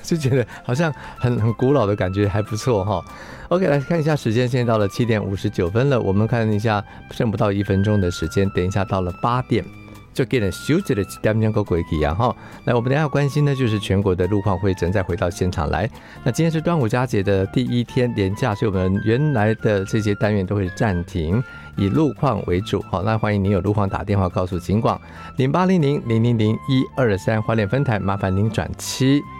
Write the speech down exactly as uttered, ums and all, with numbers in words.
就觉得好像很很古老的感觉，还不错哈。OK， 来看一下时间，现在到了七点五十九分了，我们看一下剩不到一分钟的时间，等一下到了八点。就给人休息了几点钟过去啊哈！来，我们等一下关心的就是全国的路况会诊，再回到现场来。那今天是端午佳节的第一天连假，所以我们原来的这些单元都会暂停，以路况为主。好，那欢迎您有路况打电话告诉警广零八零零零零零一二三花莲分台，麻烦您转七。